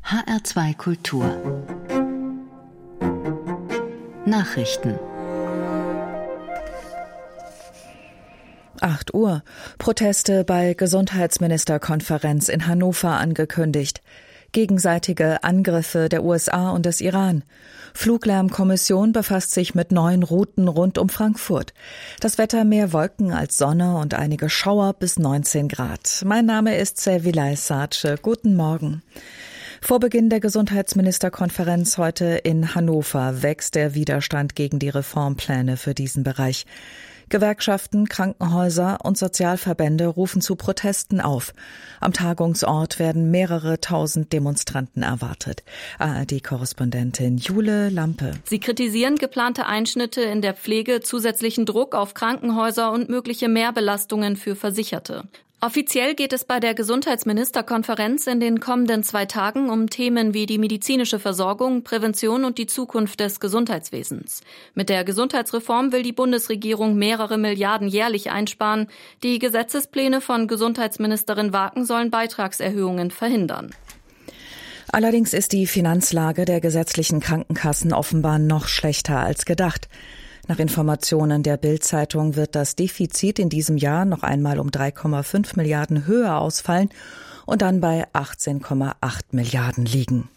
HR2 Kultur Nachrichten 8 Uhr. Proteste bei Gesundheitsministerkonferenz in Hannover angekündigt. Gegenseitige Angriffe der USA und des Iran. Fluglärmkommission befasst sich mit neuen Routen rund um Frankfurt. Das Wetter mehr Wolken als Sonne und einige Schauer bis 19 Grad. Mein Name ist Sevilay Sace. Guten Morgen. Vor Beginn der Gesundheitsministerkonferenz heute in Hannover wächst der Widerstand gegen die Reformpläne für diesen Bereich. Gewerkschaften, Krankenhäuser und Sozialverbände rufen zu Protesten auf. Am Tagungsort werden mehrere tausend Demonstranten erwartet. ARD-Korrespondentin Jule Lampe. Sie kritisieren geplante Einschnitte in der Pflege, zusätzlichen Druck auf Krankenhäuser und mögliche Mehrbelastungen für Versicherte. Offiziell geht es bei der Gesundheitsministerkonferenz in den kommenden 2 Tagen um Themen wie die medizinische Versorgung, Prävention und die Zukunft des Gesundheitswesens. Mit der Gesundheitsreform will die Bundesregierung mehrere Milliarden jährlich einsparen. Die Gesetzespläne von Gesundheitsministerin Waken sollen Beitragserhöhungen verhindern. Allerdings ist die Finanzlage der gesetzlichen Krankenkassen offenbar noch schlechter als gedacht. Nach Informationen der Bild-Zeitung wird das Defizit in diesem Jahr noch einmal um 3,5 Milliarden höher ausfallen und dann bei 18,8 Milliarden liegen.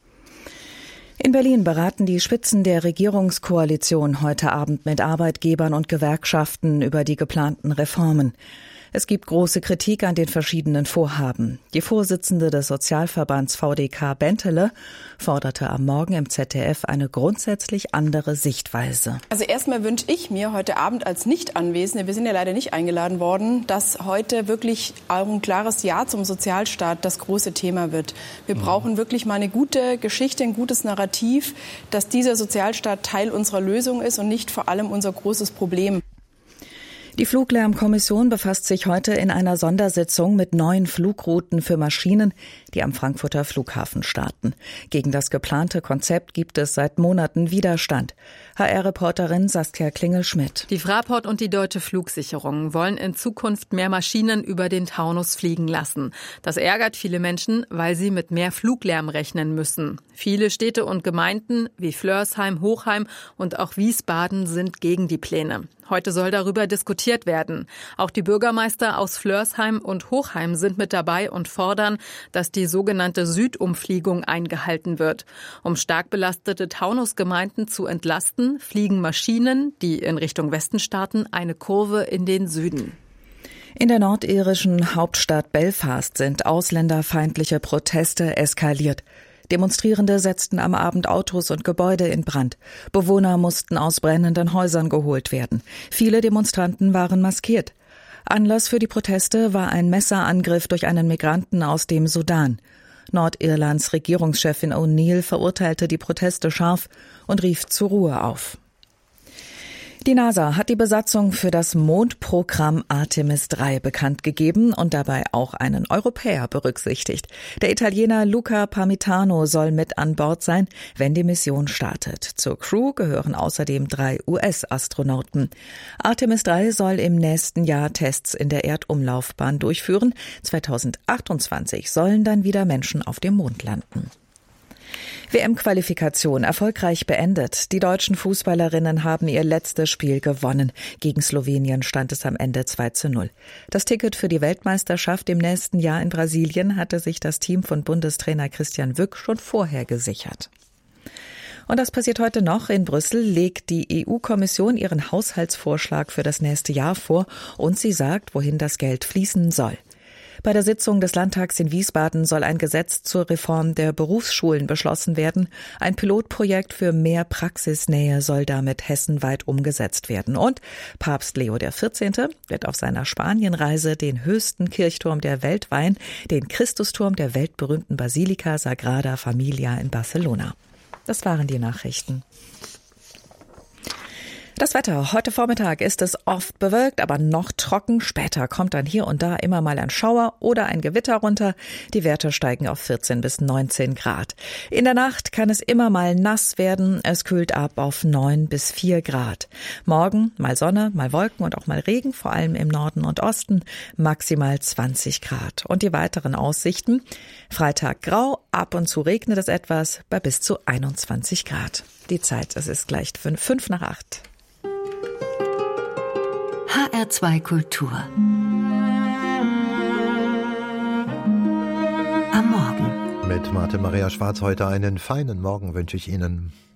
In Berlin beraten die Spitzen der Regierungskoalition heute Abend mit Arbeitgebern und Gewerkschaften über die geplanten Reformen. Es gibt große Kritik an den verschiedenen Vorhaben. Die Vorsitzende des Sozialverbands VDK Bentele forderte am Morgen im ZDF eine grundsätzlich andere Sichtweise. Also erstmal wünsche ich mir heute Abend als Nicht-Anwesende, wir sind ja leider nicht eingeladen worden, dass heute wirklich auch ein klares Ja zum Sozialstaat das große Thema wird. Wir brauchen wirklich mal eine gute Geschichte, ein gutes Narrativ, dass dieser Sozialstaat Teil unserer Lösung ist und nicht vor allem unser großes Problem. Die Fluglärmkommission befasst sich heute in einer Sondersitzung mit neuen Flugrouten für Maschinen, die am Frankfurter Flughafen starten. Gegen das geplante Konzept gibt es seit Monaten Widerstand. HR-Reporterin Saskia Klingel-Schmidt. Die Fraport und die Deutsche Flugsicherung wollen in Zukunft mehr Maschinen über den Taunus fliegen lassen. Das ärgert viele Menschen, weil sie mit mehr Fluglärm rechnen müssen. Viele Städte und Gemeinden wie Flörsheim, Hochheim und auch Wiesbaden sind gegen die Pläne. Heute soll darüber diskutiert werden. Auch die Bürgermeister aus Flörsheim und Hochheim sind mit dabei und fordern, dass die sogenannte Südumfliegung eingehalten wird. Um stark belastete Taunusgemeinden zu entlasten, fliegen Maschinen, die in Richtung Westen starten, eine Kurve in den Süden. In der nordirischen Hauptstadt Belfast sind ausländerfeindliche Proteste eskaliert. Demonstrierende setzten am Abend Autos und Gebäude in Brand. Bewohner mussten aus brennenden Häusern geholt werden. Viele Demonstranten waren maskiert. Anlass für die Proteste war ein Messerangriff durch einen Migranten aus dem Sudan. Nordirlands Regierungschefin O'Neill verurteilte die Proteste scharf und rief zur Ruhe auf. Die NASA hat die Besatzung für das Mondprogramm Artemis III bekannt gegeben und dabei auch einen Europäer berücksichtigt. Der Italiener Luca Parmitano soll mit an Bord sein, wenn die Mission startet. Zur Crew gehören außerdem 3 US-Astronauten. Artemis III soll im nächsten Jahr Tests in der Erdumlaufbahn durchführen. 2028 sollen dann wieder Menschen auf dem Mond landen. WM-Qualifikation erfolgreich beendet. Die deutschen Fußballerinnen haben ihr letztes Spiel gewonnen. Gegen Slowenien stand es am Ende 2:0. Das Ticket für die Weltmeisterschaft im nächsten Jahr in Brasilien hatte sich das Team von Bundestrainer Christian Wück schon vorher gesichert. Und das passiert heute noch. In Brüssel legt die EU-Kommission ihren Haushaltsvorschlag für das nächste Jahr vor und sie sagt, wohin das Geld fließen soll. Bei der Sitzung des Landtags in Wiesbaden soll ein Gesetz zur Reform der Berufsschulen beschlossen werden. Ein Pilotprojekt für mehr Praxisnähe soll damit hessenweit umgesetzt werden. Und Papst Leo XIV. Wird auf seiner Spanienreise den höchsten Kirchturm der Welt weihen, den Christusturm der weltberühmten Basilika Sagrada Familia in Barcelona. Das waren die Nachrichten. Das Wetter. Heute Vormittag ist es oft bewölkt, aber noch trocken. Später kommt dann hier und da immer mal ein Schauer oder ein Gewitter runter. Die Werte steigen auf 14 bis 19 Grad. In der Nacht kann es immer mal nass werden. Es kühlt ab auf 9 bis 4 Grad. Morgen mal Sonne, mal Wolken und auch mal Regen, vor allem im Norden und Osten. Maximal 20 Grad. Und die weiteren Aussichten. Freitag grau, ab und zu regnet es etwas bei bis zu 21 Grad. Die Zeit, es ist gleich 5 nach 8. HR2 Kultur. Am Morgen. Mit Martin Maria Schwarz heute einen feinen Morgen wünsche ich Ihnen.